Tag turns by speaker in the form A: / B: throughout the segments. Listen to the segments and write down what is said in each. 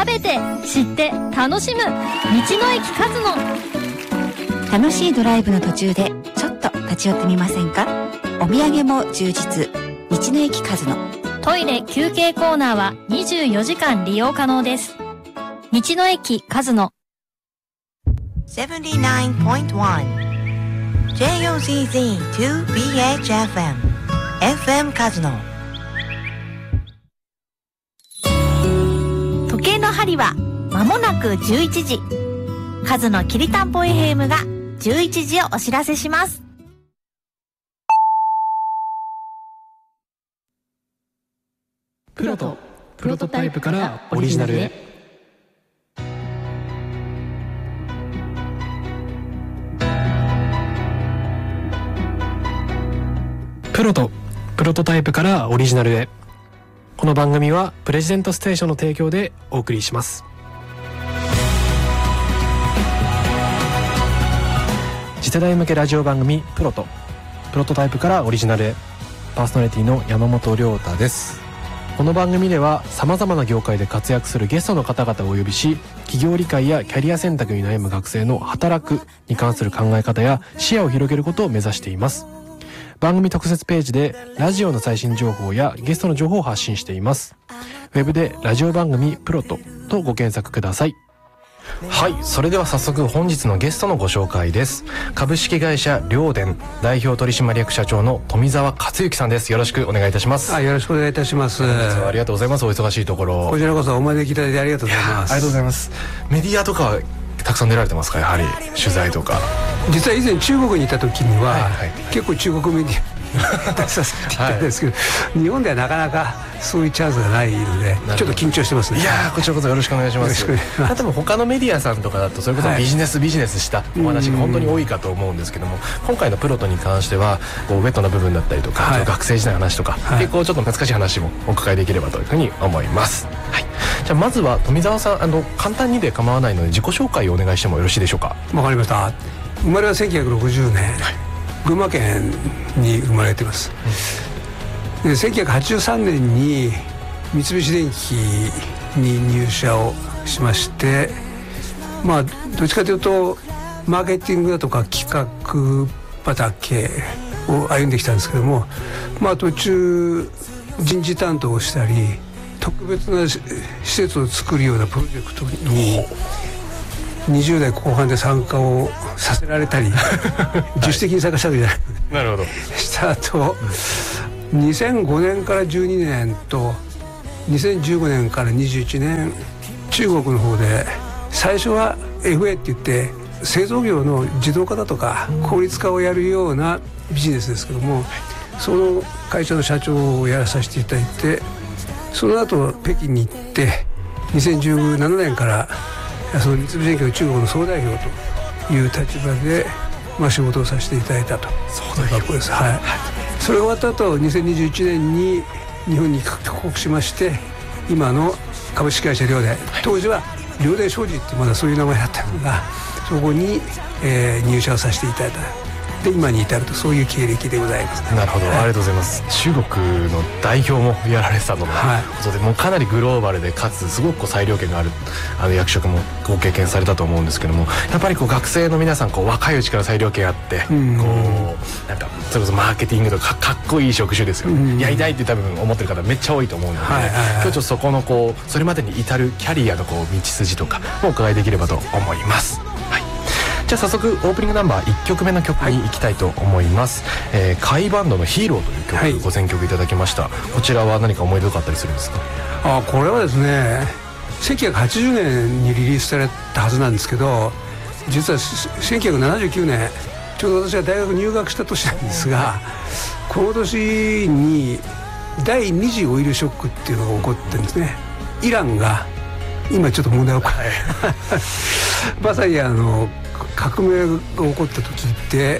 A: べて知って楽しむ道の駅カズノ。
B: 楽しいドライブの途中でちょっと立ち寄ってみませんか？お土産も充実、道の駅カズノ。
A: トイレ休憩コーナーは24時間利用可能です。道の駅カズノ。
C: 79.1 JOZZ2BHFM FM カズノ。
D: 時計の針は間もなく11時。カズのきりたんぽ FM が11時をお知らせします。
E: プロトタイプからオリジナルへ。プロトタイプからオリジナルへ。この番組はプレジデントステーションの提供でお送りします。次世代向けラジオ番組プロトタイプからオリジナルへ。パーソナリティの山本亮太です。この番組では様々な業界で活躍するゲストの方々をお呼びし、企業理解やキャリア選択に悩む学生の働くに関する考え方や視野を広げることを目指しています。番組特設ページでラジオの最新情報やゲストの情報を発信しています。ウェブでラジオ番組プロトとご検索ください。はい、それでは早速本日のゲストのご紹介です。株式会社両電代表取締役社長の富澤克之さんです。よろしくお願いいたします。
F: よろしくお願いいたします。
E: ありがとうございます。お忙しいところ
F: こちらこそお招きいただいてありがとうございます。
E: ありがとうございます。メディアとかはたくさん出られてますか？やはり取材とか。
F: 実は以前中国にいた時には、結構中国メディア出させていただいたんですけど、日本ではなかなかそういうチャンスがないのでちょっと緊張してますね。
E: いやこちらこそよろしくお願いします。多分他のメディアさんとかだとそれこそビジネスしたお話が本当に多いかと思うんですけども、今回のプロトに関してはこうウェットな部分だったりとか、学生時代の話とか、結構ちょっと懐かしい話もお伺いできればというふうに思います。はい、じゃあまずは富澤さん簡単にで構わないので自己紹介をお願いしてもよろしいでしょうか？
F: わかりました。生まれは1960年、群馬県に生まれています。で1983年に三菱電機に入社をしまして、どっちかというとマーケティングだとか企画畑を歩んできたんですけども、途中人事担当をしたり特別な施設を作るようなプロジェクトに20代後半で参加をさせられたり自主的に参加したわけじゃない、
E: なるほど
F: した後、2005年から12年と2015年から21年中国の方で最初は FA って言って製造業の自動化だとか効率化をやるようなビジネスですけども、その会社の社長をやらさせていただいて、その後北京に行って2017年からその三菱電機の中国の総代表という立場で、仕事をさせていただいたと。
E: そういう
F: ことです。それが終わった後2021年に日本に帰国しまして、今の株式会社両電、当時は両電商事ってまだそういう名前だったのが、そこに、入社をさせていただいた。で今に至るとそういう経歴でございます、
E: なるほど、ありがとうございます。中国の代表もやられてたので、もうかなりグローバルでかつすごく裁量権がある役職もご経験されたと思うんですけども、やっぱり学生の皆さん若いうちから裁量権あって、なんかそれこそマーケティングとかかっこいい職種ですよね、やりたいって多分思ってる方めっちゃ多いと思うので、今日ちょっとそこのそれまでに至るキャリアの道筋とかもお伺いできればと思います。じゃあ早速オープニングナンバー1曲目の曲に行きたいと思います。カイバンドのヒーローという曲、ご選曲いただきました。こちらは何か思い出深かったりするんですか？
F: これはですね、1980年にリリースされたはずなんですけど、実は1979年ちょうど私が大学入学した年なんですが、この年に第2次オイルショックっていうのが起こってるんですね。イランが今ちょっと問題を起こってまさに革命が起こった時で、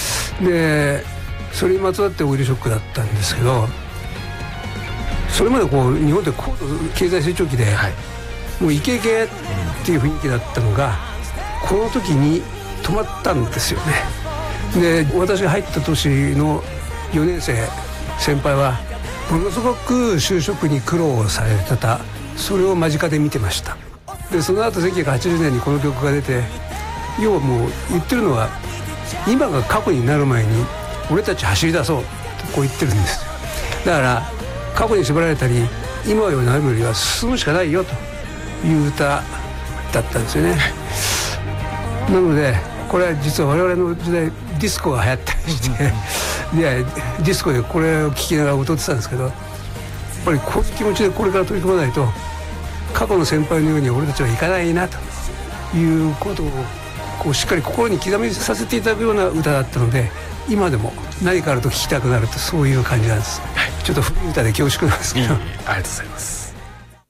F: それにまつわってオイルショックだったんですけど、それまで日本って高度経済成長期で、もうイケイケっていう雰囲気だったのがこの時に止まったんですよね。で私が入った年の4年生先輩はものすごく就職に苦労されてた、それを間近で見てました。 でその後1980年にこの曲が出て、要はもう言ってるのは今が過去になる前に俺たち走り出そうとこう言ってるんですよ。だから過去に縛られたり今をなるよりは進むしかないよという歌だったんですよね。なのでこれは実は我々の時代ディスコが流行ったりしてでディスコでこれを聴きながら歌ってたんですけど、やっぱりこういう気持ちでこれから取り組まないと過去の先輩のように俺たちはいかないなということをこうしっかり心に刻みさせていただくような歌だったので、今でも何かあると聴きたくなると、そういう感じなんです。ちょっと古い歌で恐縮なんですけど、
E: ありがとうございます。